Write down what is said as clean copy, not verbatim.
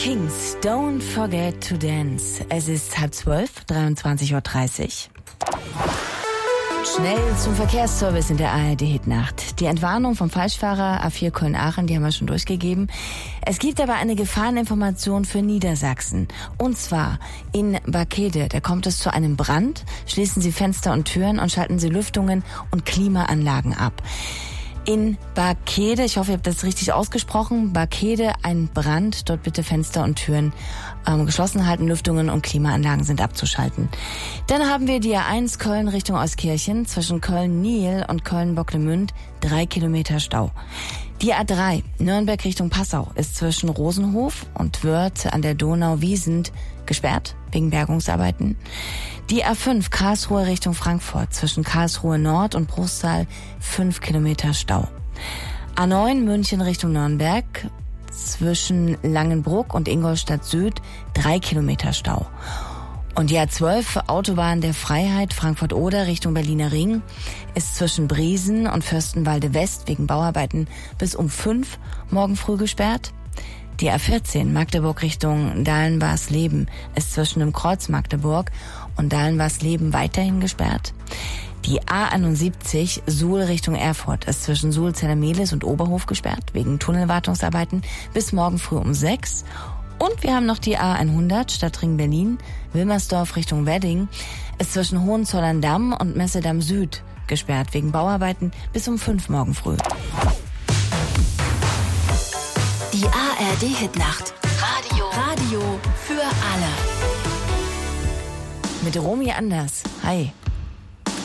Kings, don't forget to dance. Es ist 11:30, 23:30 Uhr. Schnell zum Verkehrsservice in der ARD-Hitnacht. Die Entwarnung vom Falschfahrer A4 Köln-Aachen, die haben wir schon durchgegeben. Es gibt aber eine Gefahreninformation für Niedersachsen. Und zwar in Barkede. Da kommt es zu einem Brand. Schließen Sie Fenster und Türen und schalten Sie Lüftungen und Klimaanlagen ab. In Barkede, ich hoffe, ihr habt das richtig ausgesprochen, Barkede, ein Brand, dort bitte Fenster und Türen geschlossen halten, Lüftungen und Klimaanlagen sind abzuschalten. Dann haben wir die A1 Köln Richtung Euskirchen, zwischen Köln-Niel und Köln-Bocklemünd 3 Kilometer Stau. Die A3 Nürnberg Richtung Passau ist zwischen Rosenhof und Wörth an der Donau-Wiesent gesperrt, wegen Bergungsarbeiten. Die A5 Karlsruhe Richtung Frankfurt zwischen Karlsruhe Nord und Bruchsal 5 Kilometer Stau. A9 München Richtung Nürnberg zwischen Langenbruck und Ingolstadt Süd 3 Kilometer Stau. Und die A12 Autobahn der Freiheit Frankfurt-Oder Richtung Berliner Ring ist zwischen Briesen und Fürstenwalde West wegen Bauarbeiten bis um 5 morgen früh gesperrt. Die A14 Magdeburg Richtung Dahlen-Barsleben ist zwischen dem Kreuz Magdeburg und Dahlen-Barsleben weiterhin gesperrt. Die A71 Suhl Richtung Erfurt ist zwischen Suhl-Zellermehlis und Oberhof gesperrt wegen Tunnelwartungsarbeiten bis morgen früh um 6. Und wir haben noch die A100 Stadtring Berlin, Wilmersdorf Richtung Wedding, ist zwischen Hohenzollern-Damm und Messedamm Süd gesperrt wegen Bauarbeiten bis um 5 morgen früh. Die ARD-Hitnacht. Radio für alle. Mit Romy Anders. Hi.